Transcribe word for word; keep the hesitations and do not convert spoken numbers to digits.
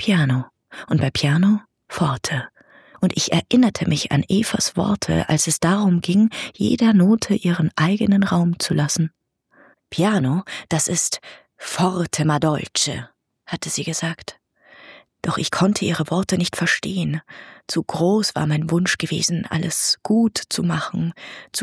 Piano und bei Piano Forte. Und ich erinnerte mich an Evas Worte, als es darum ging, jeder Note ihren eigenen Raum zu lassen. Piano, das ist forte ma dolce, hatte sie gesagt. Doch ich konnte ihre Worte nicht verstehen. Zu groß war mein Wunsch gewesen, alles gut zu machen, zu